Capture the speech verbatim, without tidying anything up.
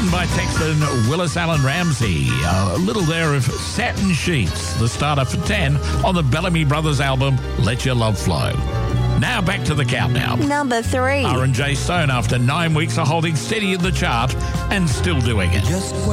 written by Texan Willis Allen Ramsey. A little there of Satin Sheets, the starter for ten on the Bellamy Brothers album, Let Your Love Flow. Now back to the countdown. Number three. R and J Stone after nine weeks of holding steady in the chart and still doing it. Just